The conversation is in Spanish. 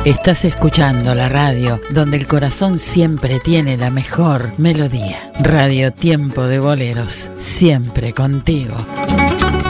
Estás escuchando la radio donde el corazón siempre tiene la mejor melodía. Radio Tiempo de Boleros, siempre contigo.